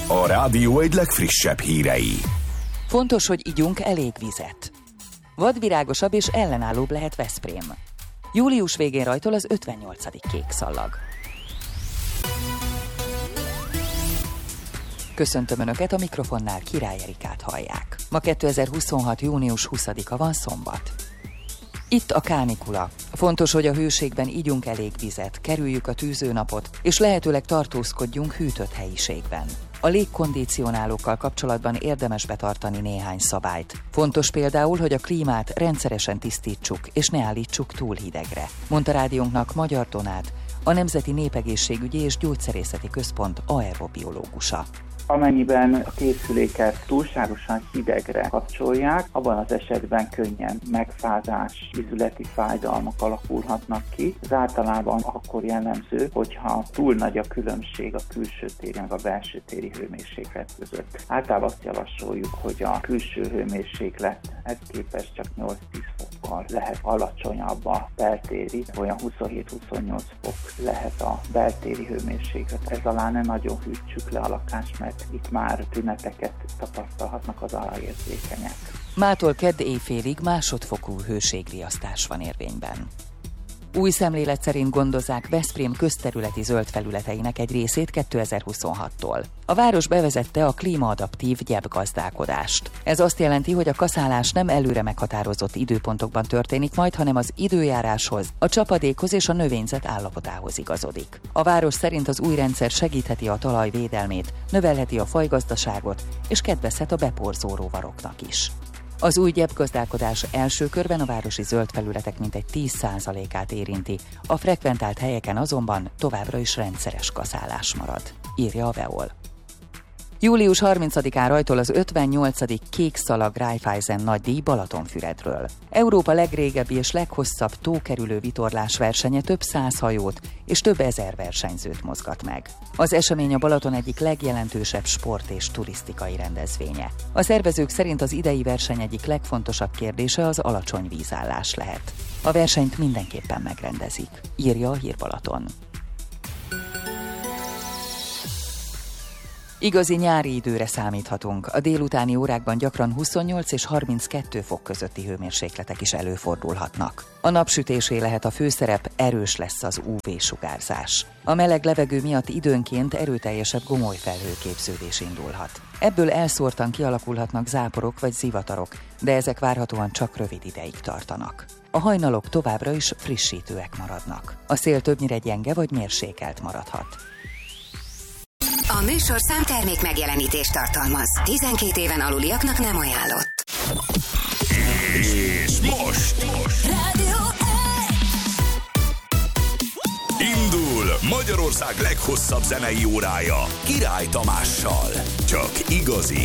A rádió egy legfrissebb hírei. Fontos, hogy igyunk elég vizet. Vadvirágosabb és ellenállóbb lehet Veszprém. Július végén rajtol az 58. kékszalag. Köszöntöm Önöket, a mikrofonnál Király Erikát hallják. Ma 2026. június 20-a van, szombat. Itt a kánikula. Fontos, hogy a hőségben igyunk elég vizet, kerüljük a tűzőnapot, és lehetőleg tartózkodjunk hűtött helyiségben. A légkondicionálókkal kapcsolatban érdemes betartani néhány szabályt. Fontos például, hogy a klímát rendszeresen tisztítsuk, és ne állítsuk túl hidegre, mondta rádiónknak Magyar Donát, a Nemzeti Népegészségügyi és Gyógyszerészeti Központ aerobiológusa. Amennyiben a készüléket túlságosan hidegre kapcsolják, abban az esetben könnyen megfázás, ízületi fájdalmak alakulhatnak ki. Ez általában akkor jellemző, hogyha túl nagy a különbség a külső téri meg a belső téri hőmérséklet között. Általában azt javasoljuk, hogy a külső hőmérséklethez képest csak 8-10 fokkal lehet alacsonyabb a beltéri, olyan 27-28 fok lehet a beltéri hőmérséklet. Ez alá ne nagyon hűtsük le a lakást, mert itt már tüneteket tapasztalhatnak az alajérzékenyek. Mától kedd éjfélig másodfokú hőségriasztás van érvényben. Új szemlélet szerint gondozzák Veszprém közterületi zöld felületeinek egy részét 2026-tól. A város bevezette a klímaadaptív gyepgazdálkodást. Ez azt jelenti, hogy a kaszálás nem előre meghatározott időpontokban történik majd, hanem az időjáráshoz, a csapadékhoz és a növényzet állapotához igazodik. A város szerint az új rendszer segítheti a talaj védelmét, növelheti a fajgazdaságot és kedvezhet a beporzó rovaroknak is. Az új gyepgazdálkodás első körben a városi zöld felületek mintegy 10%-át érinti, a frekventált helyeken azonban továbbra is rendszeres kaszálás marad, írja a Veol. Július 30-án rajtol az 58. kékszalag Raiffeisen nagydíj Balatonfüredről. Európa legrégebbi és leghosszabb tókerülő vitorlás versenye több 100 hajót és több ezer versenyzőt mozgat meg. Az esemény a Balaton egyik legjelentősebb sport és turisztikai rendezvénye. A szervezők szerint az idei verseny egyik legfontosabb kérdése az alacsony vízállás lehet. A versenyt mindenképpen megrendezik, írja a Hír Balaton. Igazi nyári időre számíthatunk. A délutáni órákban gyakran 28 és 32 fok közötti hőmérsékletek is előfordulhatnak. A napsütésé lehet a főszerep, erős lesz az UV-sugárzás. A meleg levegő miatt időnként erőteljesebb gomoly felhőképződés indulhat. Ebből elszórtan kialakulhatnak záporok vagy zivatarok, de ezek várhatóan csak rövid ideig tartanak. A hajnalok továbbra is frissítőek maradnak. A szél többnyire gyenge vagy mérsékelt maradhat. A műsorszám termék megjelenítést tartalmaz. 12 éven aluliaknak nem ajánlott. És most Rádió indul Magyarország leghosszabb zenei órája Király Tamással. Csak igazi